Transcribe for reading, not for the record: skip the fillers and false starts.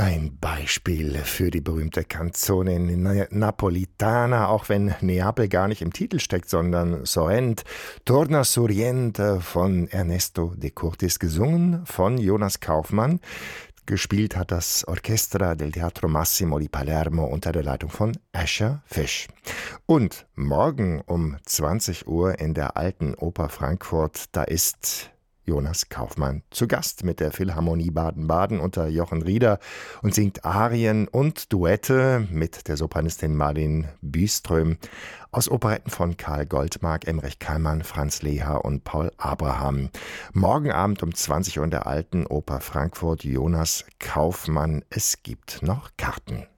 Ein Beispiel für die berühmte Canzone Napolitana, auch wenn Neapel gar nicht im Titel steckt, sondern Sorrent. Torna Sorrient von Ernesto de Curtis, gesungen von Jonas Kaufmann. Gespielt hat das Orchestra del Teatro Massimo di Palermo unter der Leitung von Asher Fish. Und morgen um 20 Uhr in der Alten Oper Frankfurt, da ist Jonas Kaufmann zu Gast mit der Philharmonie Baden-Baden unter Jochen Rieder und singt Arien und Duette mit der Sopranistin Marlene Byström aus Operetten von Karl Goldmark, Emmerich Kallmann, Franz Leher und Paul Abraham. Morgen Abend um 20 Uhr in der Alten Oper Frankfurt, Jonas Kaufmann. Es gibt noch Karten.